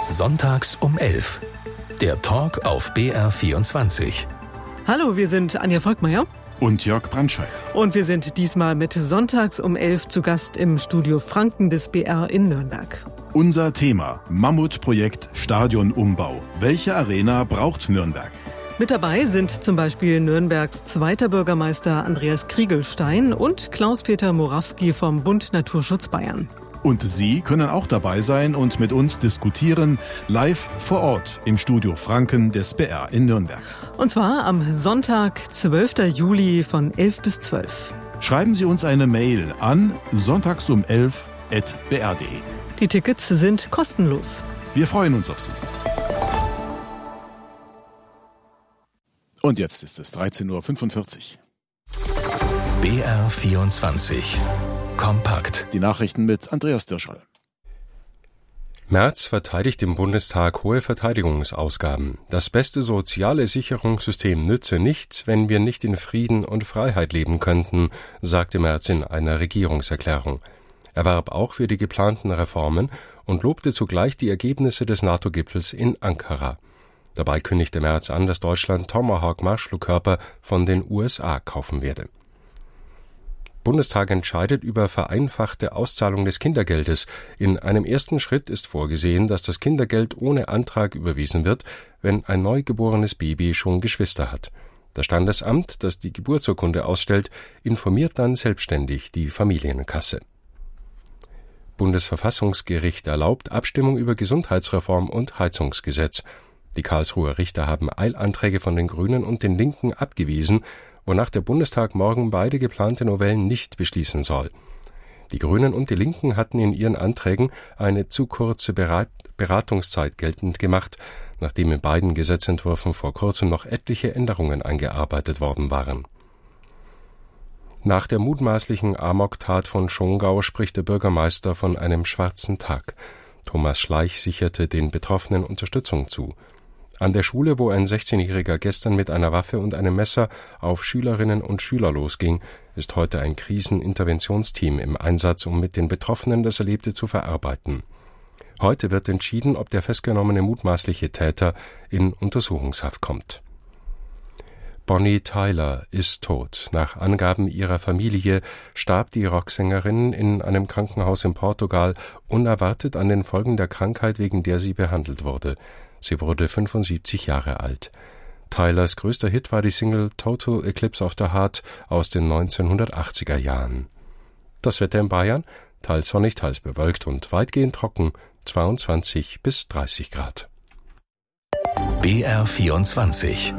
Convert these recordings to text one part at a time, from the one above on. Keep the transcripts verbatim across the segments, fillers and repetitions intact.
Sonntags um elf. Der Talk auf B R vierundzwanzig. Hallo, wir sind Anja Volkmeier und Jörg Brandscheid. Und wir sind diesmal mit Sonntags um elf zu Gast im Studio Franken des B R in Nürnberg. Unser Thema: Mammutprojekt Stadionumbau. Welche Arena braucht Nürnberg? Mit dabei sind zum Beispiel Nürnbergs zweiter Bürgermeister Andreas Kriegelstein und Klaus-Peter Morawski vom Bund Naturschutz Bayern. Und Sie können auch dabei sein und mit uns diskutieren, live vor Ort im Studio Franken des B R in Nürnberg. Und zwar am Sonntag, zwölften Juli von elf bis zwölf. Schreiben Sie uns eine Mail an sonntags um elf at b r punkt d e. Die Tickets sind kostenlos. Wir freuen uns auf Sie. Und jetzt ist es dreizehn Uhr fünfundvierzig. B R vierundzwanzig. Kompakt. Die Nachrichten mit Andreas Dirschall. Merz verteidigt im Bundestag hohe Verteidigungsausgaben. Das beste soziale Sicherungssystem nütze nichts, wenn wir nicht in Frieden und Freiheit leben könnten, sagte Merz in einer Regierungserklärung. Er warb auch für die geplanten Reformen und lobte zugleich die Ergebnisse des NATO-Gipfels in Ankara. Dabei kündigte Merz an, dass Deutschland Tomahawk-Marschflugkörper von den U S A kaufen werde. Bundestag entscheidet über vereinfachte Auszahlung des Kindergeldes. In einem ersten Schritt ist vorgesehen, dass das Kindergeld ohne Antrag überwiesen wird, wenn ein neugeborenes Baby schon Geschwister hat. Das Standesamt, das die Geburtsurkunde ausstellt, informiert dann selbstständig die Familienkasse. Bundesverfassungsgericht erlaubt Abstimmung über Gesundheitsreform und Heizungsgesetz. Die Karlsruher Richter haben Eilanträge von den Grünen und den Linken abgewiesen, wonach der Bundestag morgen beide geplante Novellen nicht beschließen soll. Die Grünen und die Linken hatten in ihren Anträgen eine zu kurze Berat- Beratungszeit geltend gemacht, nachdem in beiden Gesetzentwürfen vor kurzem noch etliche Änderungen eingearbeitet worden waren. Nach der mutmaßlichen Amoktat von Schongau spricht der Bürgermeister von einem schwarzen Tag. Thomas Schleich sicherte den Betroffenen Unterstützung zu. An der Schule, wo ein sechzehnjähriger gestern mit einer Waffe und einem Messer auf Schülerinnen und Schüler losging, ist heute ein Kriseninterventionsteam im Einsatz, um mit den Betroffenen das Erlebte zu verarbeiten. Heute wird entschieden, ob der festgenommene mutmaßliche Täter in Untersuchungshaft kommt. Bonnie Tyler ist tot. Nach Angaben ihrer Familie starb die Rocksängerin in einem Krankenhaus in Portugal unerwartet an den Folgen der Krankheit, wegen der sie behandelt wurde. Sie wurde fünfundsiebzig Jahre alt. Tylers größter Hit war die Single Total Eclipse of the Heart aus den neunzehnhundertachtziger Jahren. Das Wetter in Bayern: teils sonnig, teils bewölkt und weitgehend trocken, zweiundzwanzig bis dreißig Grad. B R vierundzwanzig.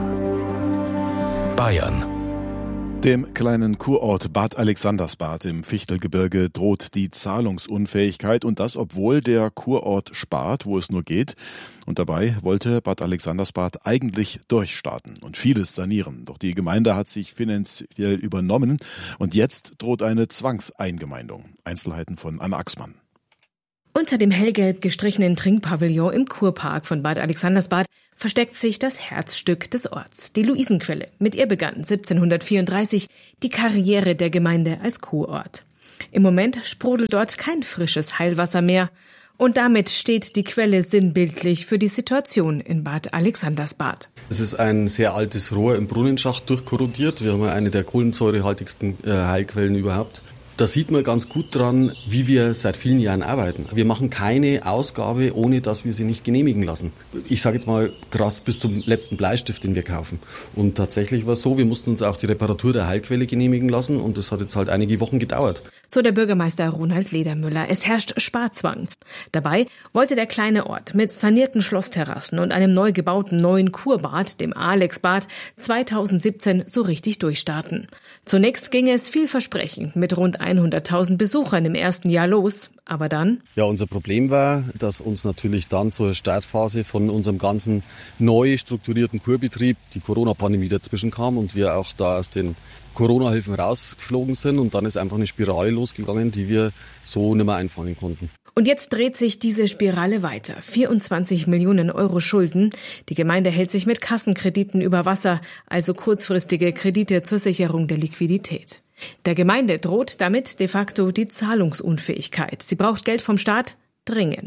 Bayern. Dem kleinen Kurort Bad Alexandersbad im Fichtelgebirge droht die Zahlungsunfähigkeit, und das, obwohl der Kurort spart, wo es nur geht. Und dabei wollte Bad Alexandersbad eigentlich durchstarten und vieles sanieren. Doch die Gemeinde hat sich finanziell übernommen und jetzt droht eine Zwangseingemeindung. Einzelheiten von Anna Axmann. Unter dem hellgelb gestrichenen Trinkpavillon im Kurpark von Bad Alexandersbad versteckt sich das Herzstück des Orts, die Luisenquelle. Mit ihr begann siebzehnhundertvierunddreißig die Karriere der Gemeinde als Kurort. Im Moment sprudelt dort kein frisches Heilwasser mehr. Und damit steht die Quelle sinnbildlich für die Situation in Bad Alexandersbad. Es ist ein sehr altes Rohr im Brunnenschacht durchkorrodiert. Wir haben eine der kohlensäurehaltigsten äh, Heilquellen überhaupt. Da sieht man ganz gut dran, wie wir seit vielen Jahren arbeiten. Wir machen keine Ausgabe, ohne dass wir sie nicht genehmigen lassen. Ich sage jetzt mal krass, bis zum letzten Bleistift, den wir kaufen. Und tatsächlich war es so, wir mussten uns auch die Reparatur der Heilquelle genehmigen lassen, und das hat jetzt halt einige Wochen gedauert. So der Bürgermeister Ronald Ledermüller. Es herrscht Sparzwang. Dabei wollte der kleine Ort mit sanierten Schlossterrassen und einem neu gebauten neuen Kurbad, dem Alexbad, zweitausendsiebzehn so richtig durchstarten. Zunächst ging es vielversprechend mit rund hunderttausend Besuchern im ersten Jahr los. Aber dann? Ja, unser Problem war, dass uns natürlich dann zur Startphase von unserem ganzen neu strukturierten Kurbetrieb die Corona-Pandemie dazwischen kam und wir auch da aus den Corona-Hilfen rausgeflogen sind, und dann ist einfach eine Spirale losgegangen, die wir so nicht mehr einfangen konnten. Und jetzt dreht sich diese Spirale weiter. vierundzwanzig Millionen Euro Schulden. Die Gemeinde hält sich mit Kassenkrediten über Wasser, also kurzfristige Kredite zur Sicherung der Liquidität. Der Gemeinde droht damit de facto die Zahlungsunfähigkeit. Sie braucht Geld vom Staat dringend.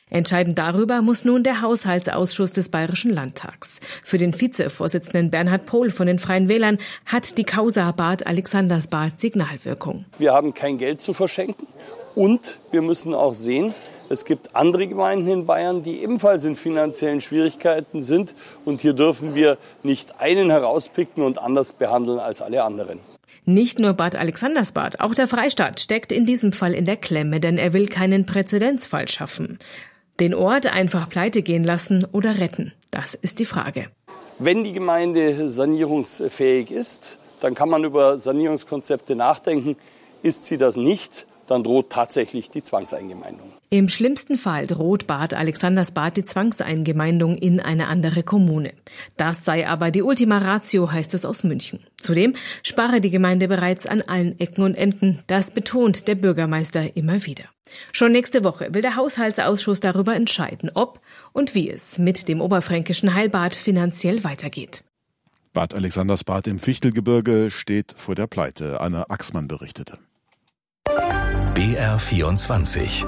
Entscheiden darüber muss nun der Haushaltsausschuss des Bayerischen Landtags. Für den Vizevorsitzenden Bernhard Pohl von den Freien Wählern hat die Causa Bad Alexandersbad Signalwirkung. Wir haben kein Geld zu verschenken und wir müssen auch sehen, es gibt andere Gemeinden in Bayern, die ebenfalls in finanziellen Schwierigkeiten sind. Und hier dürfen wir nicht einen herauspicken und anders behandeln als alle anderen. Nicht nur Bad Alexandersbad, auch der Freistaat steckt in diesem Fall in der Klemme, denn er will keinen Präzedenzfall schaffen. Den Ort einfach pleite gehen lassen oder retten, das ist die Frage. Wenn die Gemeinde sanierungsfähig ist, dann kann man über Sanierungskonzepte nachdenken. Ist sie das nicht, dann droht tatsächlich die Zwangseingemeindung. Im schlimmsten Fall droht Bad Alexandersbad die Zwangseingemeindung in eine andere Kommune. Das sei aber die Ultima Ratio, heißt es aus München. Zudem spare die Gemeinde bereits an allen Ecken und Enden. Das betont der Bürgermeister immer wieder. Schon nächste Woche will der Haushaltsausschuss darüber entscheiden, ob und wie es mit dem oberfränkischen Heilbad finanziell weitergeht. Bad Alexandersbad im Fichtelgebirge steht vor der Pleite. Anna Axmann berichtete. B R vierundzwanzig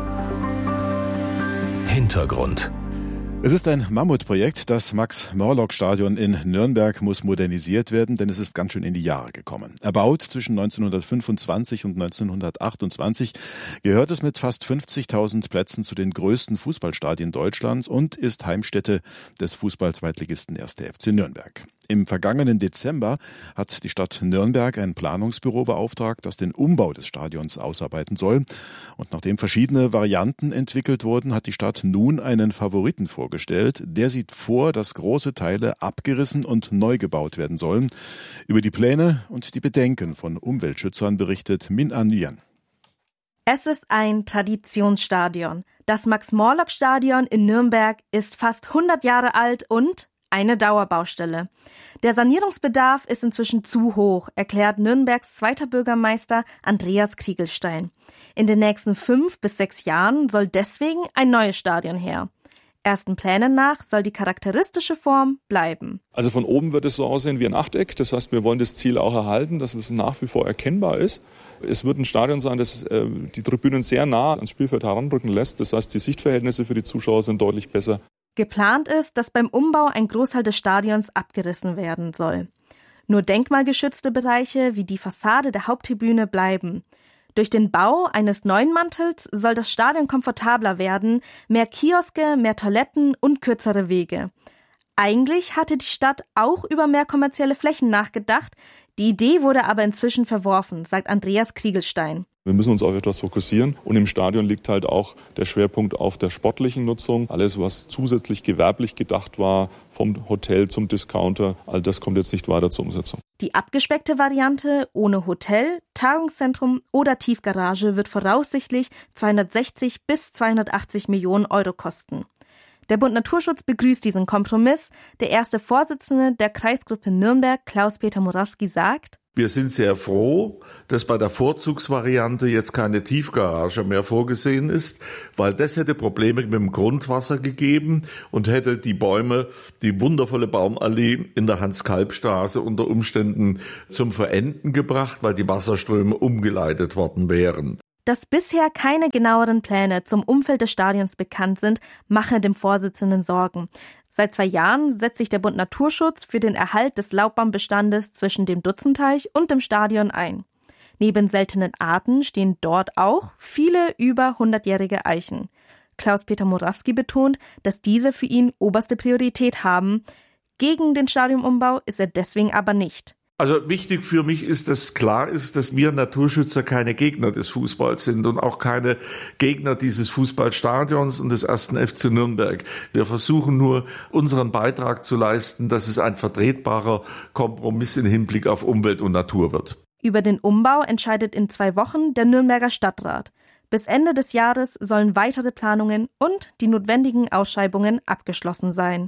Hintergrund. Es ist ein Mammutprojekt. Das Max-Morlock-Stadion in Nürnberg muss modernisiert werden, denn es ist ganz schön in die Jahre gekommen. Erbaut zwischen neunzehnhundertfünfundzwanzig und neunzehnhundertachtundzwanzig, gehört es mit fast fünfzigtausend Plätzen zu den größten Fußballstadien Deutschlands und ist Heimstätte des Fußball-Zweitligisten erster F C Nürnberg. Im vergangenen Dezember hat die Stadt Nürnberg ein Planungsbüro beauftragt, das den Umbau des Stadions ausarbeiten soll. Und nachdem verschiedene Varianten entwickelt wurden, hat die Stadt nun einen Favoriten vorgestellt. Der sieht vor, dass große Teile abgerissen und neu gebaut werden sollen. Über die Pläne und die Bedenken von Umweltschützern berichtet Min An Nguyen. Es ist ein Traditionsstadion. Das Max-Morlock-Stadion in Nürnberg ist fast hundert Jahre alt und eine Dauerbaustelle. Der Sanierungsbedarf ist inzwischen zu hoch, erklärt Nürnbergs zweiter Bürgermeister Andreas Kriegelstein. In den nächsten fünf bis sechs Jahren soll deswegen ein neues Stadion her. Ersten Plänen nach soll die charakteristische Form bleiben. Also von oben wird es so aussehen wie ein Achteck. Das heißt, wir wollen das Ziel auch erhalten, dass es nach wie vor erkennbar ist. Es wird ein Stadion sein, das äh, die Tribünen sehr nah ans Spielfeld heranrücken lässt. Das heißt, die Sichtverhältnisse für die Zuschauer sind deutlich besser. Geplant ist, dass beim Umbau ein Großteil des Stadions abgerissen werden soll. Nur denkmalgeschützte Bereiche wie die Fassade der Haupttribüne bleiben. Durch den Bau eines neuen Mantels soll das Stadion komfortabler werden, mehr Kioske, mehr Toiletten und kürzere Wege. Eigentlich hatte die Stadt auch über mehr kommerzielle Flächen nachgedacht, die Idee wurde aber inzwischen verworfen, sagt Andreas Kriegelstein. Wir müssen uns auf etwas fokussieren und im Stadion liegt halt auch der Schwerpunkt auf der sportlichen Nutzung. Alles, was zusätzlich gewerblich gedacht war, vom Hotel zum Discounter, all das kommt jetzt nicht weiter zur Umsetzung. Die abgespeckte Variante ohne Hotel, Tagungszentrum oder Tiefgarage wird voraussichtlich zweihundertsechzig bis zweihundertachtzig Millionen Euro kosten. Der Bund Naturschutz begrüßt diesen Kompromiss. Der erste Vorsitzende der Kreisgruppe Nürnberg, Klaus-Peter Morawski, sagt: Wir sind sehr froh, dass bei der Vorzugsvariante jetzt keine Tiefgarage mehr vorgesehen ist, weil das hätte Probleme mit dem Grundwasser gegeben und hätte die Bäume, die wundervolle Baumallee in der Hans-Kalb-Straße unter Umständen zum Verenden gebracht, weil die Wasserströme umgeleitet worden wären. Dass bisher keine genaueren Pläne zum Umfeld des Stadions bekannt sind, mache dem Vorsitzenden Sorgen. Seit zwei Jahren setzt sich der Bund Naturschutz für den Erhalt des Laubbaumbeständes zwischen dem Dutzenteich und dem Stadion ein. Neben seltenen Arten stehen dort auch viele über hundertjährige Eichen. Klaus-Peter Morawski betont, dass diese für ihn oberste Priorität haben. Gegen den Stadionumbau ist er deswegen aber nicht. Also wichtig für mich ist, dass klar ist, dass wir Naturschützer keine Gegner des Fußballs sind und auch keine Gegner dieses Fußballstadions und des ersten F C Nürnberg. Wir versuchen nur, unseren Beitrag zu leisten, dass es ein vertretbarer Kompromiss im Hinblick auf Umwelt und Natur wird. Über den Umbau entscheidet in zwei Wochen der Nürnberger Stadtrat. Bis Ende des Jahres sollen weitere Planungen und die notwendigen Ausschreibungen abgeschlossen sein.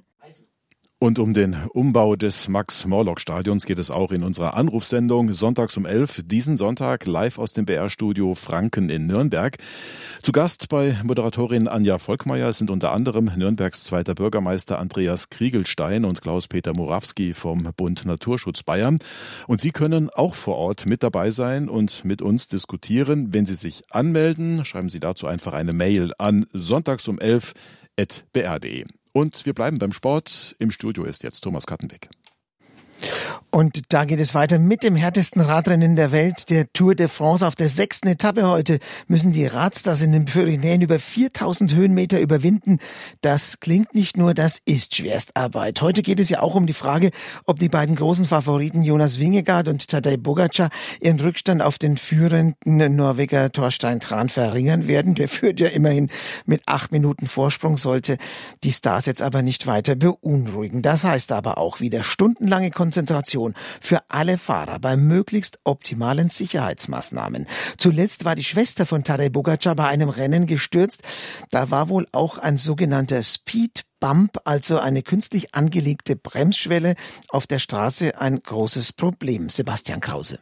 Und um den Umbau des Max-Morlock-Stadions geht es auch in unserer Anrufsendung sonntags um elf, diesen Sonntag live aus dem B R-Studio Franken in Nürnberg. Zu Gast bei Moderatorin Anja Volkmeier sind unter anderem Nürnbergs zweiter Bürgermeister Andreas Kriegelstein und Klaus-Peter Morawski vom Bund Naturschutz Bayern. Und Sie können auch vor Ort mit dabei sein und mit uns diskutieren. Wenn Sie sich anmelden, schreiben Sie dazu einfach eine Mail an sonntags um elf at b r punkt d e. Und wir bleiben beim Sport. Im Studio ist jetzt Thomas Kattenbeck. Und da geht es weiter mit dem härtesten Radrennen der Welt, der Tour de France. Auf der sechsten Etappe heute müssen die Radstars in den Pyrenäen über viertausend Höhenmeter überwinden. Das klingt nicht nur, das ist Schwerstarbeit. Heute geht es ja auch um die Frage, ob die beiden großen Favoriten Jonas Vingegaard und Tadej Pogačar ihren Rückstand auf den führenden Norweger Thorstein Tran verringern werden. Der führt ja immerhin mit acht Minuten Vorsprung, sollte die Stars jetzt aber nicht weiter beunruhigen. Das heißt aber auch wieder stundenlange Konzentration für alle Fahrer bei möglichst optimalen Sicherheitsmaßnahmen. Zuletzt war die Schwester von Tadej Pogačar bei einem Rennen gestürzt. Da war wohl auch ein sogenannter Speed Bump, also eine künstlich angelegte Bremsschwelle auf der Straße, ein großes Problem. Sebastian Krause.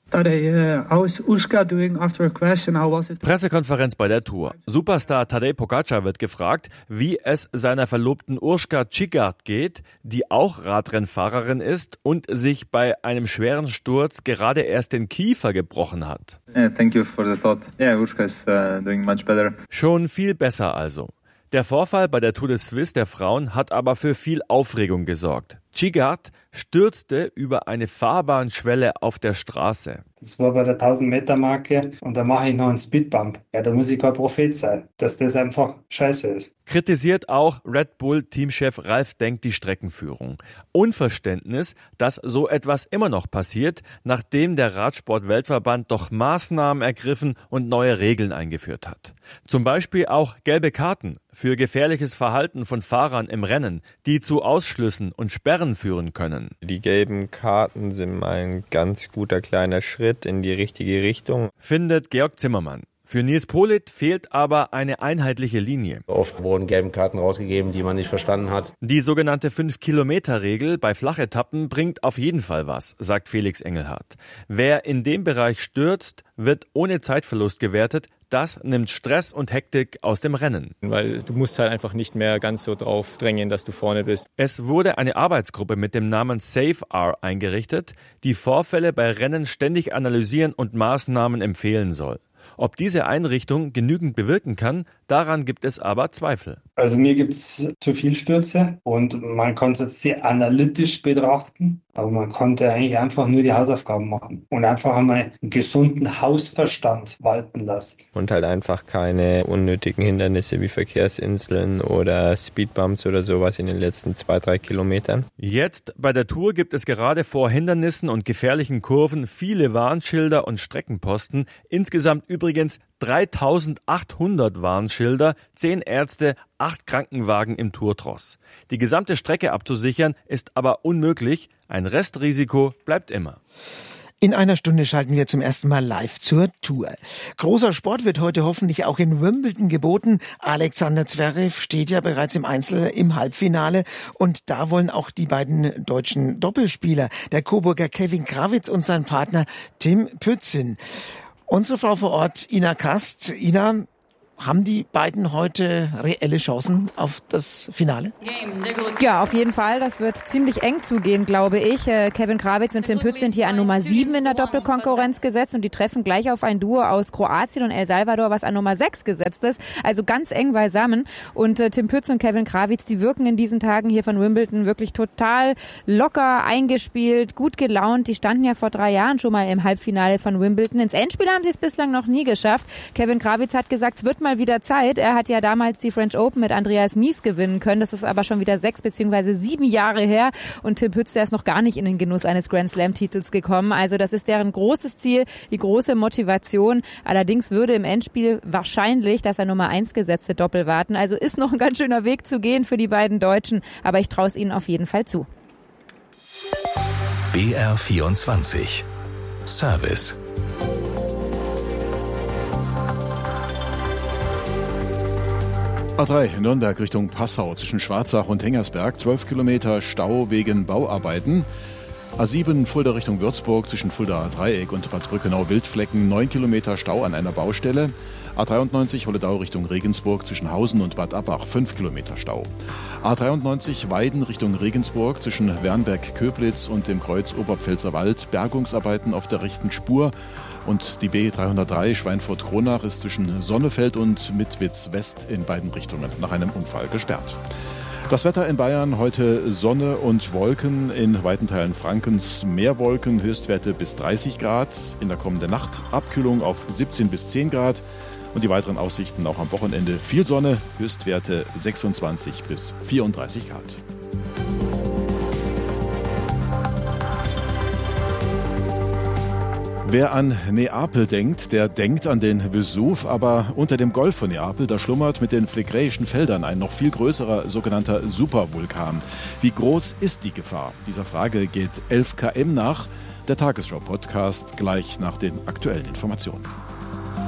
Pressekonferenz bei der Tour. Superstar Tadej Pogačar wird gefragt, wie es seiner Verlobten Urška Čigart geht, die auch Radrennfahrerin ist und sich bei einem schweren Sturz gerade erst den Kiefer gebrochen hat. Yeah, thank you for the thought. Yeah, Urška is uh, doing much better. Schon viel besser also. Der Vorfall bei der Tour de Suisse der Frauen hat aber für viel Aufregung gesorgt. Čigart stürzte über eine Fahrbahnschwelle auf der Straße. Das war bei der tausend-Meter-Marke und da mache ich noch einen Speedbump. Ja, da muss ich kein Prophet sein, dass das einfach scheiße ist. Kritisiert auch Red Bull-Teamchef Ralf Denk die Streckenführung. Unverständnis, dass so etwas immer noch passiert, nachdem der Radsport-Weltverband doch Maßnahmen ergriffen und neue Regeln eingeführt hat. Zum Beispiel auch gelbe Karten für gefährliches Verhalten von Fahrern im Rennen, die zu Ausschlüssen und Sperren führen können. Die gelben Karten sind ein ganz guter kleiner Schritt in die richtige Richtung, findet Georg Zimmermann. Für Nils Politt fehlt aber eine einheitliche Linie. Oft wurden gelbe Karten rausgegeben, die man nicht verstanden hat. Die sogenannte fünf Kilometer Regel bei Flachetappen bringt auf jeden Fall was, sagt Felix Engelhardt. Wer in dem Bereich stürzt, wird ohne Zeitverlust gewertet. Das nimmt Stress und Hektik aus dem Rennen. Weil du musst halt einfach nicht mehr ganz so drauf drängen, dass du vorne bist. Es wurde eine Arbeitsgruppe mit dem Namen SAFE-R eingerichtet, die Vorfälle bei Rennen ständig analysieren und Maßnahmen empfehlen soll. Ob diese Einrichtung genügend bewirken kann, daran gibt es aber Zweifel. Also mir gibt es zu viel Stürze und man konnte es sehr analytisch betrachten, aber man konnte eigentlich einfach nur die Hausaufgaben machen und einfach einmal einen gesunden Hausverstand walten lassen. Und halt einfach keine unnötigen Hindernisse wie Verkehrsinseln oder Speedbumps oder sowas in den letzten zwei, drei Kilometern. Jetzt bei der Tour gibt es gerade vor Hindernissen und gefährlichen Kurven viele Warnschilder und Streckenposten, insgesamt übrigens dreitausendachthundert Warnschilder, zehn Ärzte, acht Krankenwagen im Tourtross. Die gesamte Strecke abzusichern ist aber unmöglich. Ein Restrisiko bleibt immer. In einer Stunde schalten wir zum ersten Mal live zur Tour. Großer Sport wird heute hoffentlich auch in Wimbledon geboten. Alexander Zverev steht ja bereits im Einzel im Halbfinale und da wollen auch die beiden deutschen Doppelspieler, der Coburger Kevin Krawitz und sein Partner Tim Pützin. Unsere Frau vor Ort, Ina Kast. Ina, haben die beiden heute reelle Chancen auf das Finale? Ja, auf jeden Fall. Das wird ziemlich eng zugehen, glaube ich. Kevin Krawitz und Tim Pütz sind hier an Nummer sieben in der Doppelkonkurrenz gesetzt und die treffen gleich auf ein Duo aus Kroatien und El Salvador, was an Nummer sechs gesetzt ist. Also ganz eng beisammen. Und äh, Tim Pütz und Kevin Krawitz, die wirken in diesen Tagen hier von Wimbledon wirklich total locker, eingespielt, gut gelaunt. Die standen ja vor drei Jahren schon mal im Halbfinale von Wimbledon. Ins Endspiel haben sie es bislang noch nie geschafft. Kevin Krawitz hat gesagt, es wird mal wieder Zeit. Er hat ja damals die French Open mit Andreas Mies gewinnen können. Das ist aber schon wieder sechs beziehungsweise sieben Jahre her. Und Tim Pütz, der ist noch gar nicht in den Genuss eines Grand Slam-Titels gekommen. Also das ist deren großes Ziel, die große Motivation. Allerdings würde im Endspiel wahrscheinlich das an Nummer eins gesetzte Doppel warten. Also ist noch ein ganz schöner Weg zu gehen für die beiden Deutschen. Aber ich traue es ihnen auf jeden Fall zu. B R vierundzwanzig Service. A drei Nürnberg Richtung Passau zwischen Schwarzach und Hengersberg, zwölf Kilometer Stau wegen Bauarbeiten. A sieben Fulda Richtung Würzburg zwischen Fulda Dreieck und Bad Brückenau Wildflecken, neun Kilometer Stau an einer Baustelle. A dreiundneunzig Holledau Richtung Regensburg zwischen Hausen und Bad Abbach fünf Kilometer Stau. A dreiundneunzig Weiden Richtung Regensburg zwischen Wernberg-Köblitz und dem Kreuz Oberpfälzerwald Bergungsarbeiten auf der rechten Spur. Und die B dreihundertdrei Schweinfurt-Kronach ist zwischen Sonnefeld und Mitwitz West in beiden Richtungen nach einem Unfall gesperrt. Das Wetter in Bayern heute Sonne und Wolken, in weiten Teilen Frankens mehr Wolken, Höchstwerte bis dreißig Grad. In der kommenden Nacht Abkühlung auf siebzehn bis zehn Grad und die weiteren Aussichten auch am Wochenende viel Sonne, Höchstwerte sechsundzwanzig bis vierunddreißig Grad. Wer an Neapel denkt, der denkt an den Vesuv, aber unter dem Golf von Neapel, da schlummert mit den phlegräischen Feldern ein noch viel größerer sogenannter Supervulkan. Wie groß ist die Gefahr? Dieser Frage geht elf Kilometer nach. Der Tagesschau-Podcast gleich nach den aktuellen Informationen.